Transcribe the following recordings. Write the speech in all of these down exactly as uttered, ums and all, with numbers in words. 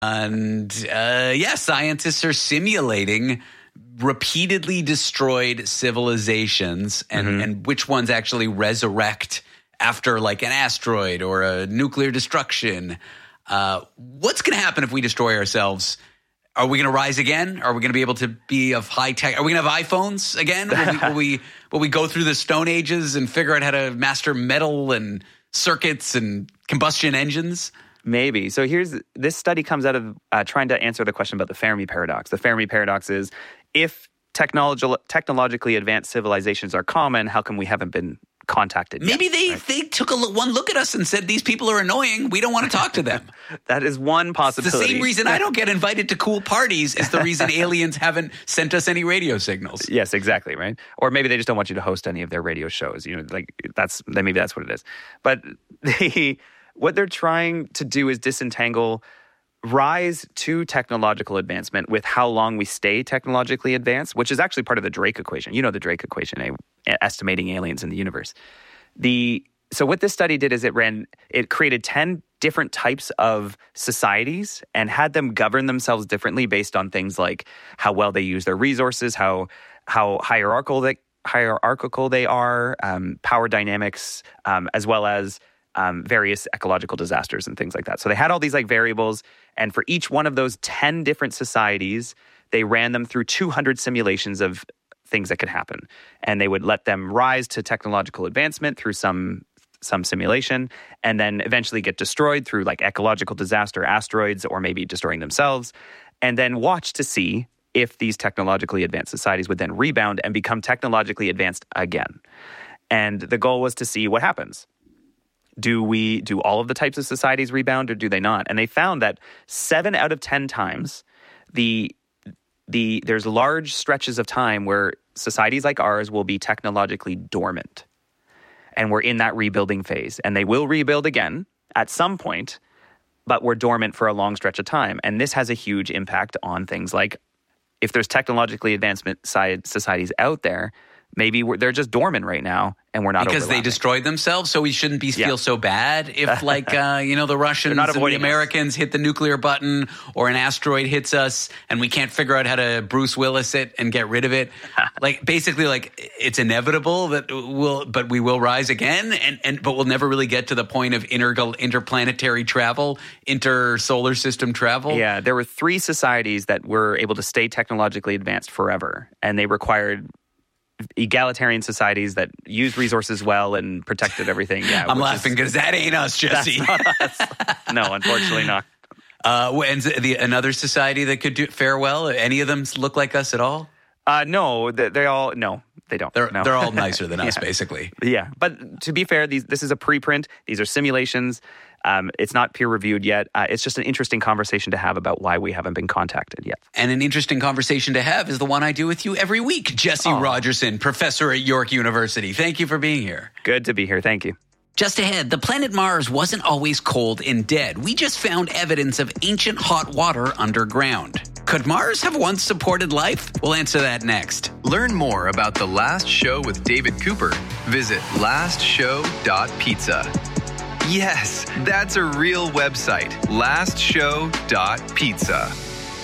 And uh, yeah, scientists are simulating repeatedly destroyed civilizations and, Mm-hmm. and which ones actually resurrect after like an asteroid or a nuclear destruction. Uh, what's going to happen if we destroy ourselves? Are we going to rise again? Are we going to be able to be of high tech? Are we going to have iPhones again? Will we, will we will we go through the Stone Ages and figure out how to master metal and circuits and combustion engines? Maybe. So here's this study comes out of uh, trying to answer the question about the Fermi paradox. The Fermi paradox is if technologi- technologically advanced civilizations are common, how come we haven't been contacted Maybe yet? they, Right? they took a look, one look at us and said, these people are annoying. We don't want to talk to them. That is one The possibility. same reason I don't get invited to cool parties is the reason aliens haven't sent us any radio signals. Yes, exactly, right? Or maybe they just don't want you to host any of their radio shows. You know, like that's maybe that's what it is. But they, what they're trying to do is disentangle rise to technological advancement with how long we stay technologically advanced, which is actually part of the Drake equation. You know the Drake equation, eh? Estimating aliens in the universe. The so what this study did is it ran it created ten different types of societies and had them govern themselves differently based on things like how well they use their resources, how how hierarchical they hierarchical they are, um, power dynamics, um, as well as um, various ecological disasters and things like that. So they had all these like variables, and for each one of those ten different societies, they ran them through two hundred simulations of things that could happen, and they would let them rise to technological advancement through some some simulation, and then eventually get destroyed through like ecological disaster, asteroids, or maybe destroying themselves, and then watch to see if these technologically advanced societies would then rebound and become technologically advanced again. And the goal was to see what happens. Do we do all of the types of societies rebound, or do they not? And they found that seven out of ten times, the the there's large stretches of time where societies like ours will be technologically dormant. And we're in that rebuilding phase. And they will rebuild again at some point, but we're dormant for a long stretch of time. And this has a huge impact on things like if there's technologically advancement side societies out there, maybe we're, they're just dormant right now, and we're not because they overlapping. destroyed themselves. So we shouldn't be Yeah. feel so bad if, like, uh, you know, the Russians not and the avoiding us. Americans hit the nuclear button, or an asteroid hits us, and we can't figure out how to Bruce Willis it and get rid of it. Like, basically, like, it's inevitable that we'll, but we will rise again, and and but we'll never really get to the point of inter interplanetary travel, inter-solar system travel. Yeah, there were three societies that were able to stay technologically advanced forever, and they required egalitarian societies that used resources well and protected everything. Yeah, I'm which laughing is- because that ain't us, Jesse. That's not us. No, unfortunately not. Uh, and the another society that could do fare well? Any of them look like us at all? Uh, no, they, they all no, they don't. They're no. they're all nicer than us, Yeah. basically. Yeah, but to be fair, these this is a preprint. These are simulations. Um, it's not peer reviewed yet. Uh, it's just an interesting conversation to have about why we haven't been contacted yet. And an interesting conversation to have is the one I do with you every week, Jesse Oh. Rogerson, professor at York University. Thank you for being here. Good to be here. Thank you. Just ahead, the planet Mars wasn't always cold and dead. We just found evidence of ancient hot water underground. Could Mars have once supported life? We'll answer that next. Learn more about The Last Show with David Cooper. Visit last show dot pizza. Yes, that's a real website. last show dot pizza.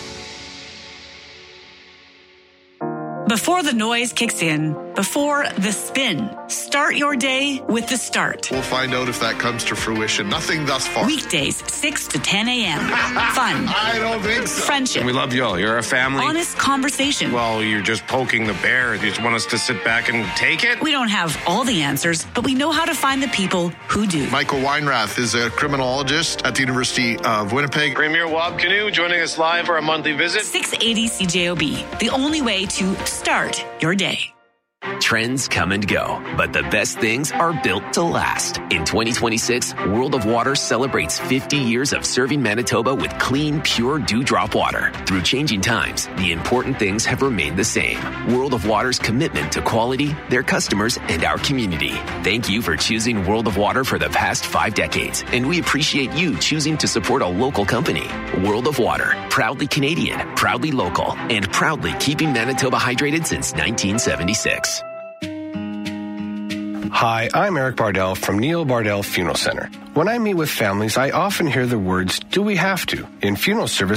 Before the noise kicks in, before the spin, start your day with The Start. We'll find out if that comes to fruition. Nothing thus far. Weekdays, six to ten a.m. Fun, I don't think so. friendship, We love you all. You're a family. honest conversation. Well, you're just poking the bear. You just want us to sit back and take it? We don't have all the answers, but we know how to find the people who do. Michael Weinrath is a criminologist at the University of Winnipeg. Premier Wab Canoe joining us live for a monthly visit. six eighty C J O B, the only way to start your day. Trends come and go, but the best things are built to last. In twenty twenty-six, World of Water celebrates fifty years of serving Manitoba with clean, pure dewdrop water. Through changing times, the important things have remained the same. World of Water's commitment to quality, their customers, and our community. Thank you for choosing World of Water for the past five decades, and we appreciate you choosing to support a local company. World of Water, proudly Canadian, proudly local, and proudly keeping Manitoba hydrated since nineteen seventy-six. Hi, I'm Eric Bardell from Neil Bardell Funeral Center. When I meet with families, I often hear the words, "Do we have to?" In funeral service,